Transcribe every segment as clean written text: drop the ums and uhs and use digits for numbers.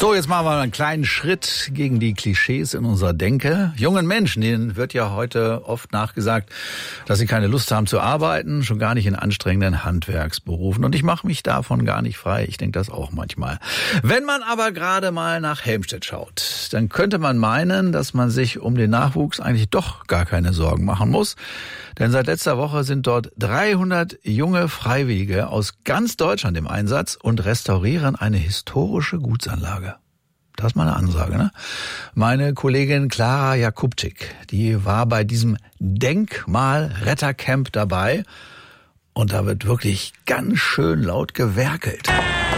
So, jetzt machen wir einen kleinen Schritt gegen die Klischees in unserer Denke. Jungen Menschen, denen wird ja heute oft nachgesagt, dass sie keine Lust haben zu arbeiten, schon gar nicht in anstrengenden Handwerksberufen. Und ich mache mich davon gar nicht frei. Ich denke das auch manchmal. Wenn man aber gerade mal nach Helmstedt schaut, dann könnte man meinen, dass man sich um den Nachwuchs eigentlich doch gar keine Sorgen machen muss. Denn seit letzter Woche sind dort 300 junge Freiwillige aus ganz Deutschland im Einsatz und restaurieren eine historische Gutsanlage. Das ist mal eine Ansage, ne? Meine Kollegin Clara Jakubczyk, die war bei diesem Denkmalrettercamp dabei und da wird wirklich ganz schön laut gewerkelt.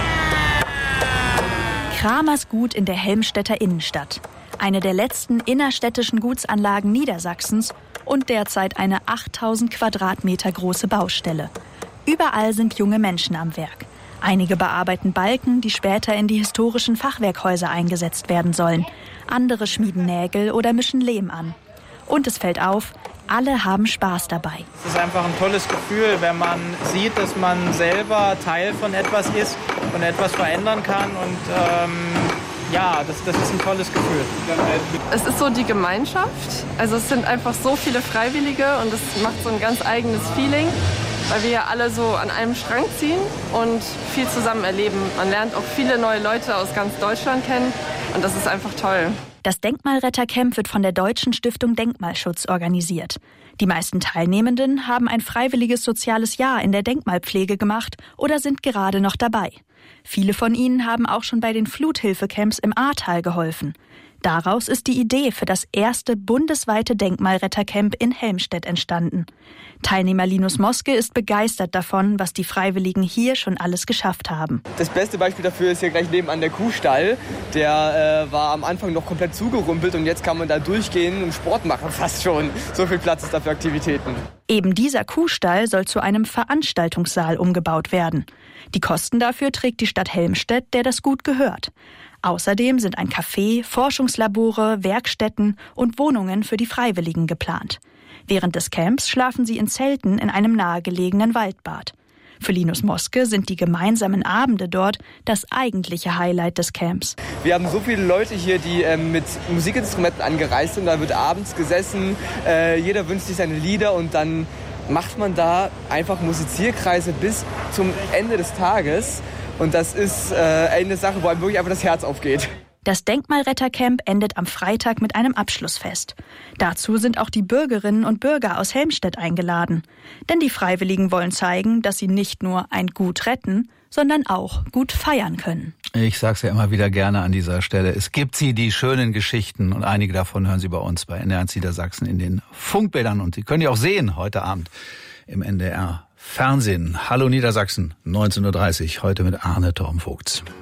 Kramersgut in der Helmstedter Innenstadt. Eine der letzten innerstädtischen Gutsanlagen Niedersachsens und derzeit eine 8000 Quadratmeter große Baustelle. Überall sind junge Menschen am Werk. Einige bearbeiten Balken, die später in die historischen Fachwerkhäuser eingesetzt werden sollen. Andere schmieden Nägel oder mischen Lehm an. Und es fällt auf, alle haben Spaß dabei. Es ist einfach ein tolles Gefühl, wenn man sieht, dass man selber Teil von etwas ist und etwas verändern kann. Und das ist ein tolles Gefühl. Es ist so die Gemeinschaft. Also es sind einfach so viele Freiwillige und es macht so ein ganz eigenes Feeling, weil wir ja alle so an einem Strang ziehen und viel zusammen erleben. Man lernt auch viele neue Leute aus ganz Deutschland kennen und das ist einfach toll. Das Denkmalrettercamp wird von der Deutschen Stiftung Denkmalschutz organisiert. Die meisten Teilnehmenden haben ein freiwilliges soziales Jahr in der Denkmalpflege gemacht oder sind gerade noch dabei. Viele von ihnen haben auch schon bei den Fluthilfecamps im Ahrtal geholfen. Daraus ist die Idee für das erste bundesweite Denkmalrettercamp in Helmstedt entstanden. Teilnehmer Linus Moske ist begeistert davon, was die Freiwilligen hier schon alles geschafft haben. Das beste Beispiel dafür ist hier gleich nebenan der Kuhstall. Der war am Anfang noch komplett zugerümpelt und jetzt kann man da durchgehen und Sport machen fast schon. So viel Platz ist da für Aktivitäten. Eben dieser Kuhstall soll zu einem Veranstaltungssaal umgebaut werden. Die Kosten dafür trägt die Stadt Helmstedt, der das Gut gehört. Außerdem sind ein Café, Forschungslabore, Werkstätten und Wohnungen für die Freiwilligen geplant. Während des Camps schlafen sie in Zelten in einem nahegelegenen Waldbad. Für Linus Moske sind die gemeinsamen Abende dort das eigentliche Highlight des Camps. Wir haben so viele Leute hier, die mit Musikinstrumenten angereist sind. Da wird abends gesessen, jeder wünscht sich seine Lieder und dann macht man da einfach Musizierkreise bis zum Ende des Tages. Und das ist eine Sache, wo einem wirklich einfach das Herz aufgeht. Das Denkmalrettercamp endet am Freitag mit einem Abschlussfest. Dazu sind auch die Bürgerinnen und Bürger aus Helmstedt eingeladen. Denn die Freiwilligen wollen zeigen, dass sie nicht nur ein Gut retten, sondern auch gut feiern können. Ich sag's ja immer wieder gerne an dieser Stelle. Es gibt sie, die schönen Geschichten. Und einige davon hören Sie bei uns bei NDR1 Niedersachsen in den Funkbildern. Und Sie können die auch sehen heute Abend im NDR Fernsehen. Hallo Niedersachsen, 19:30 Uhr, heute mit Arne Tormvogts.